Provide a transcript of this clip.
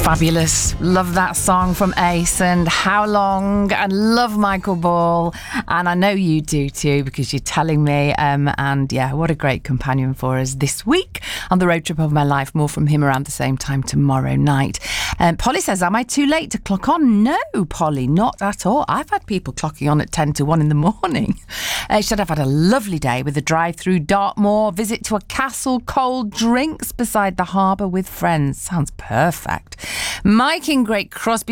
Fabulous. Love that song from Ace and How Long, and love Michael Ball. And I know you do too, because you're telling me. And yeah, what a great companion for us this week on the road trip of my life. More from him around the same time tomorrow night. Polly says, am I too late to clock on? No, Polly, not at all. I've had people clocking on at 10 to 1 in the morning. She said, I've had a lovely day with a drive through Dartmoor, visit to a castle, cold drinks beside the harbour with friends. Sounds perfect. Mike in Great Crosby